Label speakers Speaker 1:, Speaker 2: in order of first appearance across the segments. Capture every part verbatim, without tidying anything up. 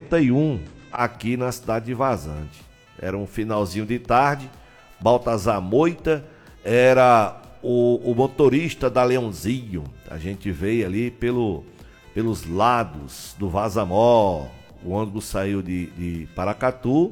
Speaker 1: noventa e um, aqui na cidade de Vazante. Era um finalzinho de tarde, Baltazar Moita era o, o motorista da Leãozinho. A gente veio ali pelo, pelos lados do Vazamó, o ônibus saiu de, de Paracatu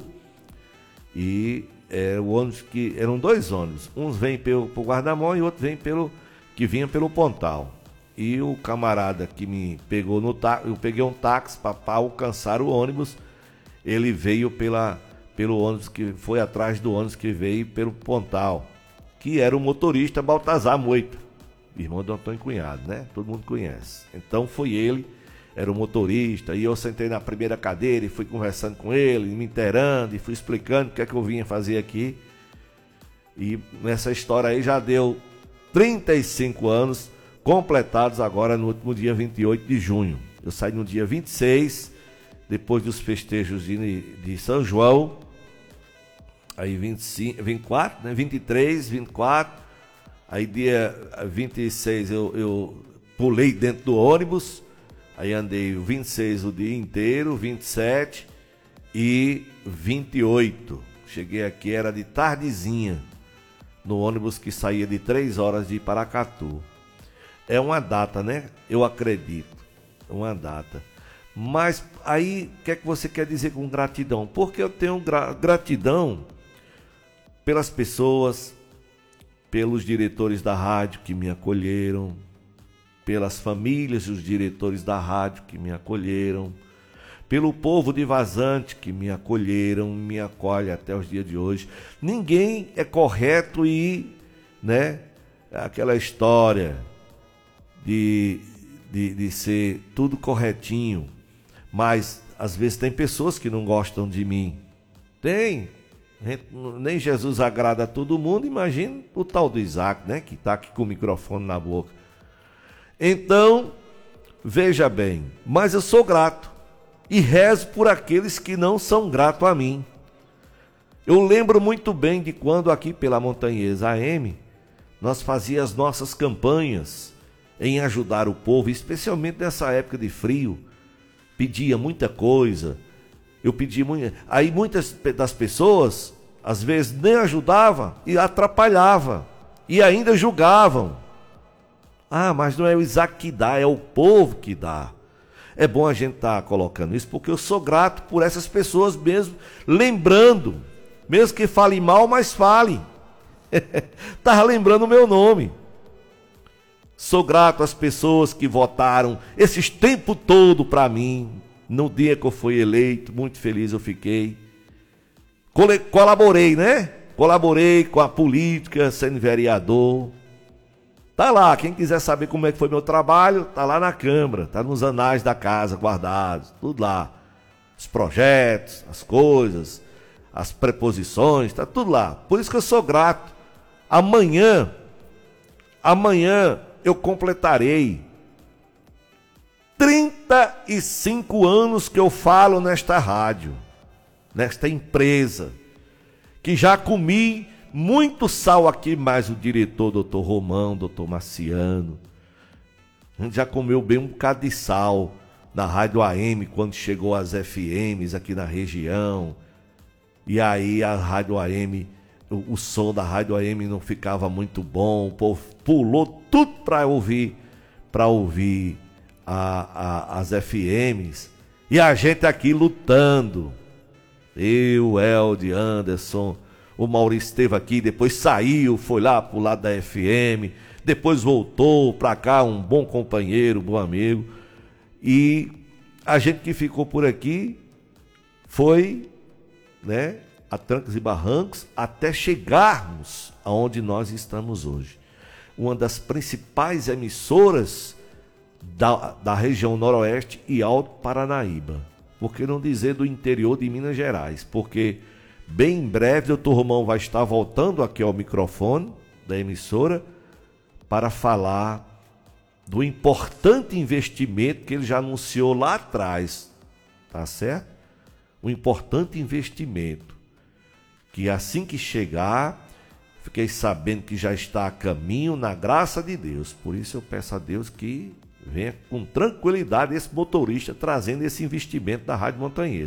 Speaker 1: e é, o ônibus que eram dois ônibus, uns vêm pelo, pelo Guardamó e outro vem pelo que vinha pelo Pontal. E o camarada que me pegou no táxi, eu peguei um táxi para alcançar o ônibus, ele veio pela, pelo ônibus que foi atrás do ônibus que veio pelo Pontal, que era o motorista Baltazar Moita, irmão do Antônio Cunhado, né? Todo mundo conhece. Então foi ele, era o motorista, e eu sentei na primeira cadeira e fui conversando com ele, me inteirando e fui explicando o que é que eu vinha fazer aqui. E nessa história aí já deu trinta e cinco anos completados agora no último dia vinte e oito de junho. Eu saí no dia vinte e seis, depois dos festejos de, de São João, aí vinte e cinco, vinte e quatro, né? vinte e três, vinte e quatro, aí dia vinte e seis eu, eu pulei dentro do ônibus, aí andei o vinte e seis o dia inteiro, vinte e sete e vinte e oito. Cheguei aqui, era de tardezinha, no ônibus que saía de três horas de Paracatu. É uma data, né? Eu acredito, é uma data. Mas aí, o que é que você quer dizer com gratidão? Porque eu tenho gra- gratidão pelas pessoas, pelos diretores da rádio que me acolheram, pelas famílias dos diretores da rádio que me acolheram, pelo povo de Vazante que me acolheram, me acolhe até os dias de hoje. Ninguém é correto e, né, aquela história de, de, de ser tudo corretinho, mas às vezes tem pessoas que não gostam de mim. Tem, nem Jesus agrada a todo mundo, imagina o tal do Isaac, né, que está aqui com o microfone na boca. Então, veja bem, mas eu sou grato e rezo por aqueles que não são gratos a mim. Eu lembro muito bem de quando aqui pela Montanhesa A M nós fazíamos as nossas campanhas em ajudar o povo, especialmente nessa época de frio. Pedia muita coisa, eu pedia muito, aí muitas das pessoas às vezes nem ajudavam e atrapalhavam e ainda julgavam. Ah, mas não é o Isaac que dá, é o povo que dá. É bom a gente estar tá colocando isso, porque eu sou grato por essas pessoas mesmo, lembrando, mesmo que fale mal, mas fale. Estava lembrando o meu nome. Sou grato às pessoas que votaram esses tempo todo para mim. No dia que eu fui eleito, muito feliz eu fiquei. Col- colaborei, né? Colaborei com a política, sendo vereador. Tá lá, quem quiser saber como é que foi meu trabalho, tá lá na Câmara, tá nos anais da casa guardados, tudo lá. Os projetos, as coisas, as preposições, tá tudo lá. Por isso que eu sou grato. Amanhã, amanhã eu completarei trinta e cinco anos que eu falo nesta rádio, nesta empresa, que já comi muito sal aqui, mais o diretor, doutor Romão, doutor Marciano. A gente já comeu bem um bocado de sal na Rádio A M, quando chegou as F Ms aqui na região. E aí a Rádio A M, o, o som da Rádio A M não ficava muito bom, o povo pulou tudo para ouvir, para ouvir a, a, as F Ms. E a gente aqui lutando. Eu, Elde, Anderson, o Maurício esteve aqui, depois saiu, foi lá pro lado da F M, depois voltou para cá, um bom companheiro, um bom amigo. E a gente que ficou por aqui foi, né, a trancos e barrancos, até chegarmos aonde nós estamos hoje. Uma das principais emissoras da, da região noroeste e Alto Paranaíba. Por que não dizer do interior de Minas Gerais? Porque bem em breve o doutor Romão vai estar voltando aqui ao microfone da emissora para falar do importante investimento que ele já anunciou lá atrás, tá certo? Um importante investimento que assim que chegar, fiquei sabendo que já está a caminho, na graça de Deus. Por isso eu peço a Deus que venha com tranquilidade esse motorista trazendo esse investimento da Rádio Montanhesa.